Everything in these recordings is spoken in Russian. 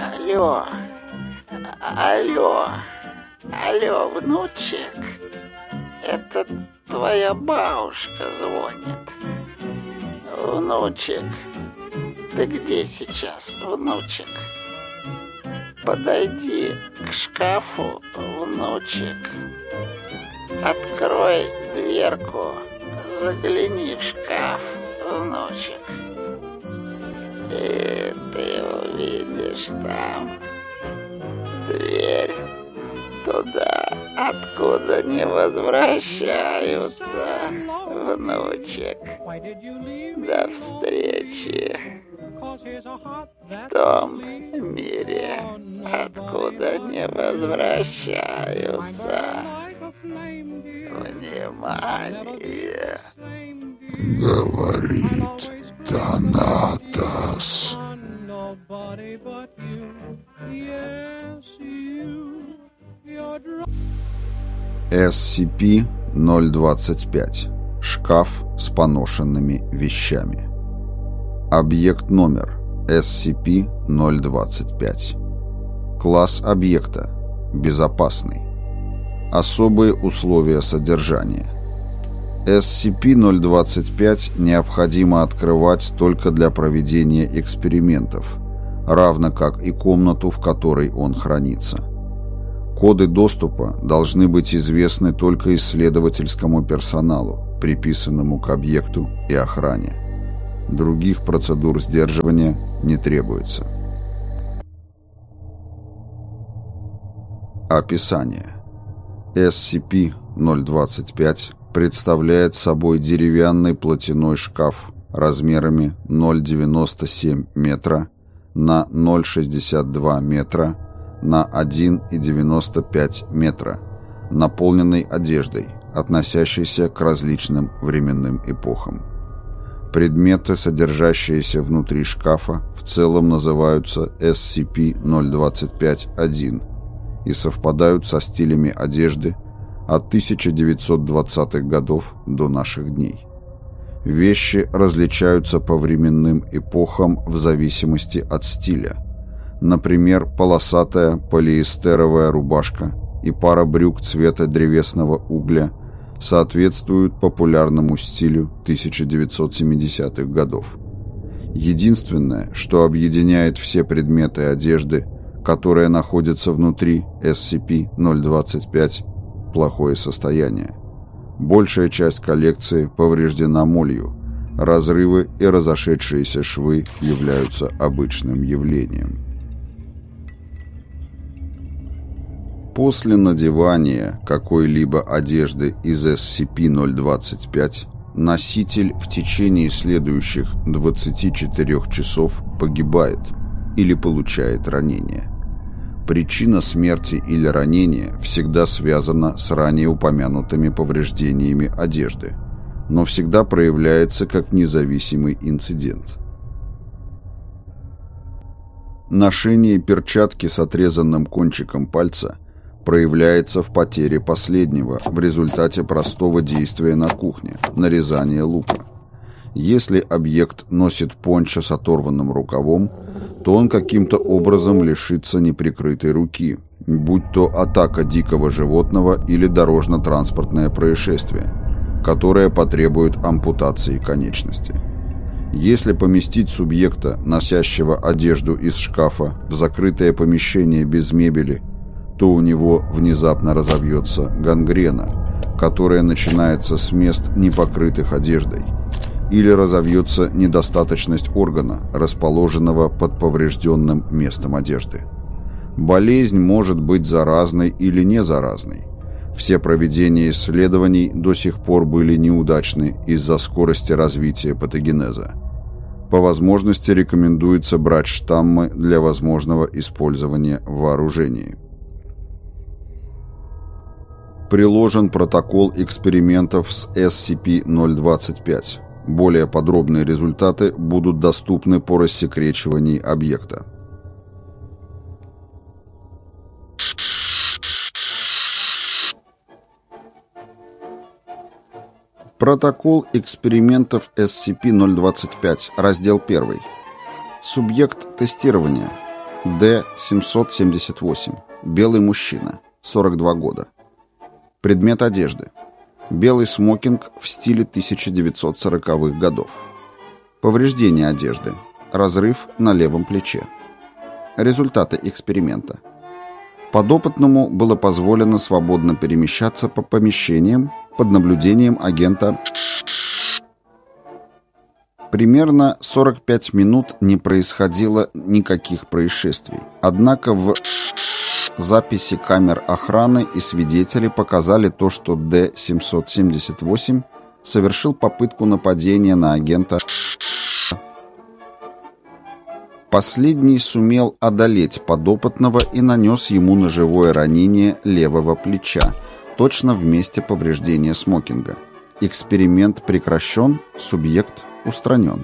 Алло, алло, алло, внучек, это твоя бабушка звонит. Внучек, ты где сейчас, внучек? Подойди к шкафу, внучек. Открой дверку, загляни в шкаф, внучек. И ты увидишь там дверь туда, откуда не возвращаются, внучек. До встречи в том мире, откуда не возвращаются. Внимание! Говорит Танатос. SCP-025. Шкаф с поношенными вещами. Объект номер SCP-025. Класс объекта. Безопасный. Особые условия содержания. SCP-025 необходимо открывать только для проведения экспериментов, равно как и комнату, в которой он хранится. Коды доступа должны быть известны только исследовательскому персоналу, приписанному к объекту и охране. Других процедур сдерживания не требуется. Описание. SCP-025 представляет собой деревянный платяной шкаф размерами 0,97 метра на 0,62 метра на 1,95 метра, наполненный одеждой, относящейся к различным временным эпохам. Предметы, содержащиеся внутри шкафа, в целом называются SCP-025-1 и совпадают со стилями одежды от 1920-х годов до наших дней. Вещи различаются по временным эпохам в зависимости от стиля. Например, полосатая полиэстеровая рубашка и пара брюк цвета древесного угля соответствуют популярному стилю 1970-х годов. Единственное, что объединяет все предметы одежды, которые находятся внутри SCP-025, плохое состояние. Большая часть коллекции повреждена молью. Разрывы и разошедшиеся швы являются обычным явлением. После надевания какой-либо одежды из SCP-025 носитель в течение следующих 24 часов погибает или получает ранение. Причина смерти или ранения всегда связана с ранее упомянутыми повреждениями одежды, но всегда проявляется как независимый инцидент. Ношение перчатки с отрезанным кончиком пальца проявляется в потере последнего в результате простого действия на кухне – нарезания лука. Если объект носит пончо с оторванным рукавом, то он каким-то образом лишится неприкрытой руки, будь то атака дикого животного или дорожно-транспортное происшествие, которое потребует ампутации конечности. Если поместить субъекта, носящего одежду из шкафа, в закрытое помещение без мебели, то у него внезапно разовьется гангрена, которая начинается с мест, не покрытых одеждой, или разовьется недостаточность органа, расположенного под поврежденным местом одежды. Болезнь может быть заразной или не заразной. Все проведения исследований до сих пор были неудачны из-за скорости развития патогенеза. По возможности рекомендуется брать штаммы для возможного использования в вооружении. Приложен протокол экспериментов с SCP-025. Более подробные результаты будут доступны по рассекречивании объекта. Протокол экспериментов SCP-025, раздел 1. Субъект тестирования. Д-778. Белый мужчина. 42 года. Предмет одежды. Белый смокинг в стиле 1940-х годов. Повреждение одежды. Разрыв на левом плече. Результаты эксперимента. Подопытному было позволено свободно перемещаться по помещениям под наблюдением агента. Примерно 45 минут не происходило никаких происшествий. Однако в записи камер охраны и свидетели показали то, что Д-778 совершил попытку нападения на агента. Последний сумел одолеть подопытного и нанес ему ножевое ранение левого плеча, точно в месте повреждения смокинга. Эксперимент прекращен, субъект устранен.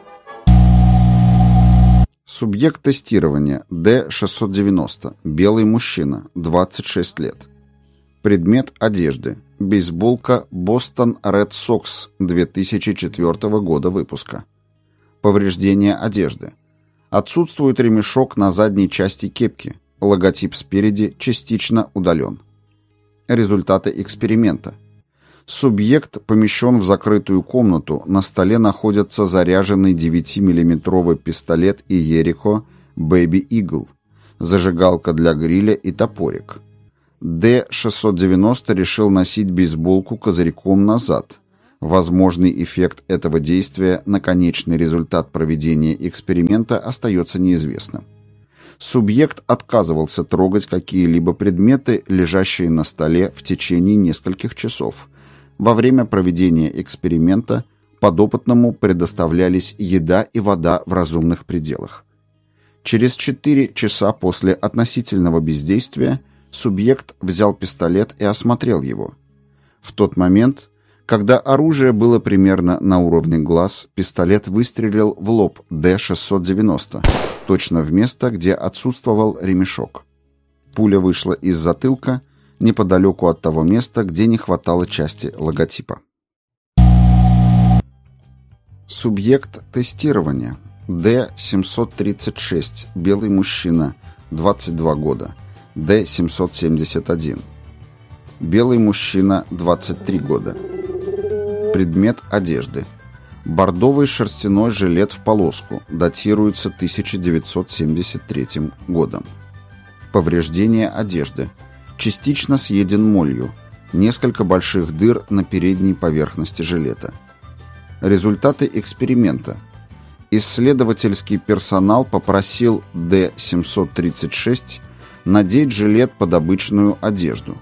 Субъект тестирования Д-690. Белый мужчина, 26 лет. Предмет одежды. Бейсболка Boston Red Sox 2004 года выпуска. Повреждение одежды. Отсутствует ремешок на задней части кепки. Логотип спереди частично удален. Результаты эксперимента. Субъект помещен в закрытую комнату. На столе находятся заряженный 9-миллиметровый пистолет Иерико Baby Eagle, зажигалка для гриля и топорик. Д-690 решил носить бейсболку козырьком назад. Возможный эффект этого действия на конечный результат проведения эксперимента остается неизвестным. Субъект отказывался трогать какие-либо предметы, лежащие на столе в течение нескольких часов. Во время проведения эксперимента подопытному предоставлялись еда и вода в разумных пределах. Через 4 часа после относительного бездействия субъект взял пистолет и осмотрел его. В тот момент, когда оружие было примерно на уровне глаз, пистолет выстрелил в лоб Д-690, точно в место, где отсутствовал ремешок. Пуля вышла из затылка, неподалеку от того места, где не хватало части логотипа. Субъект тестирования Д-736. Белый мужчина, 22 года. Д-771. Белый мужчина, 23 года. Предмет одежды. Бордовый шерстяной жилет в полоску, датируется 1973 годом. Повреждение одежды. Частично съеден молью. Несколько больших дыр на передней поверхности жилета. Результаты эксперимента. Исследовательский персонал попросил Д-736 надеть жилет под обычную одежду.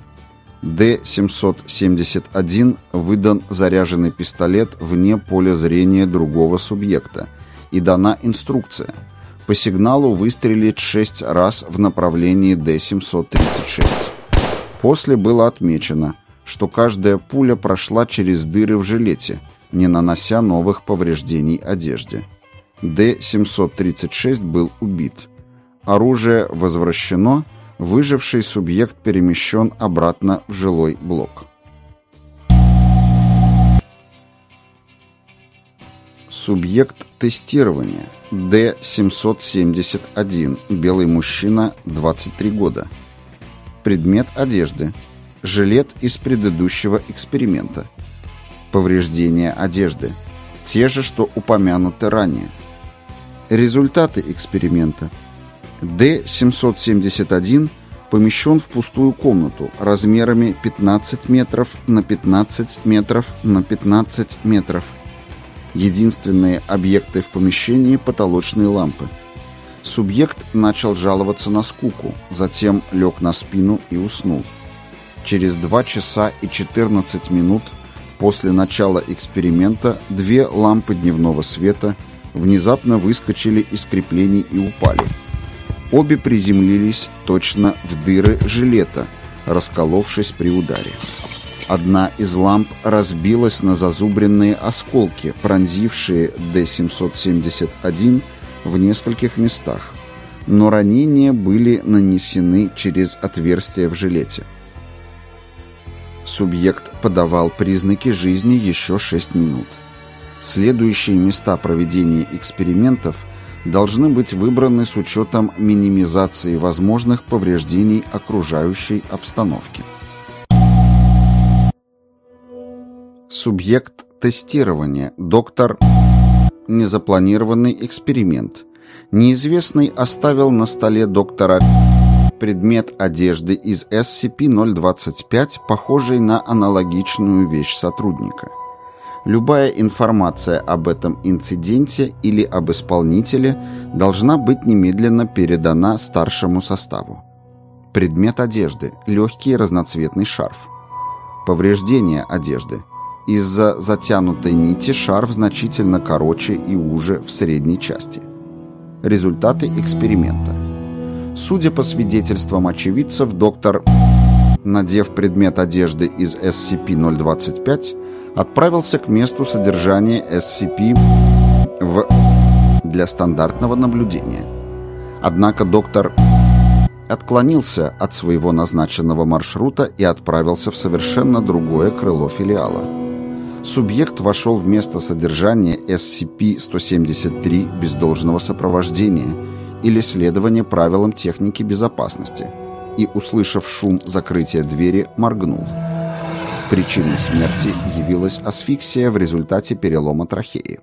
Д-771 выдан заряженный пистолет вне поля зрения другого субъекта и дана инструкция по сигналу выстрелить 6 раз в направлении Д-736. После было отмечено, что каждая пуля прошла через дыры в жилете, не нанося новых повреждений одежде. Д-736 был убит. Оружие возвращено, выживший субъект перемещен обратно в жилой блок. Субъект тестирования Д-771. Белый мужчина, 23 года. Предмет одежды. Жилет из предыдущего эксперимента. Повреждения одежды. Те же, что упомянуты ранее. Результаты эксперимента. Д-771 помещен в пустую комнату размерами 15 метров на 15 метров на 15 метров. Единственные объекты в помещении – потолочные лампы. Субъект начал жаловаться на скуку, затем лег на спину и уснул. Через 2 часа и 14 минут после начала эксперимента 2 лампы дневного света внезапно выскочили из креплений и упали. Обе приземлились точно в дыры жилета, расколовшись при ударе. Одна из ламп разбилась на зазубренные осколки, пронзившие Д-771 в нескольких местах, но ранения были нанесены через отверстия в жилете. Субъект подавал признаки жизни еще 6 минут. Следующие места проведения экспериментов должны быть выбраны с учетом минимизации возможных повреждений окружающей обстановки. Субъект тестирования. Доктор. Незапланированный эксперимент. Неизвестный оставил на столе доктора предмет одежды из SCP-025, похожий на аналогичную вещь сотрудника. Любая информация об этом инциденте или об исполнителе должна быть немедленно передана старшему составу. Предмет одежды. Легкий разноцветный шарф. Повреждение одежды. Из-за затянутой нити шарф значительно короче и уже в средней части. Результаты эксперимента. Судя по свидетельствам очевидцев, доктор, надев предмет одежды из SCP-025, отправился к месту содержания SCP для стандартного наблюдения. Однако доктор отклонился от своего назначенного маршрута и отправился в совершенно другое крыло филиала. Субъект вошел в место содержания SCP-173 без должного сопровождения или следования правилам техники безопасности и, услышав шум закрытия двери, моргнул. Причиной смерти явилась асфиксия в результате перелома трахеи.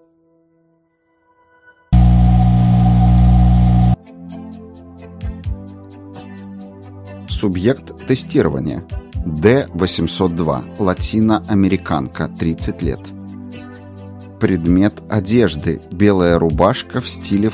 Субъект тестирования. D-802, латиноамериканка, 30 лет. Предмет одежды. Белая рубашка в стиле